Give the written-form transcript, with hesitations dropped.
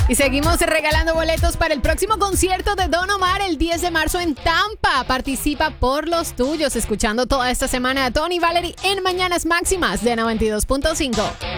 Y seguimos regalando boletos para el próximo concierto de Don Omar el 10 de marzo en Tampa. Participa por los tuyos, escuchando toda esta semana a Tony Valery en Mañanas Máximas de 92.5.